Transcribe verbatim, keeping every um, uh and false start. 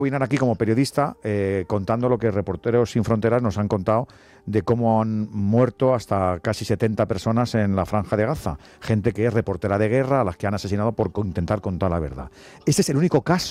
opinar aquí como periodista, eh, contando lo que Reporteros Sin Fronteras nos han contado de cómo han muerto hasta casi setenta personas en la Franja de Gaza. Gente que es reportera de guerra, a las que han asesinado por intentar contar la verdad. Ese es el único caso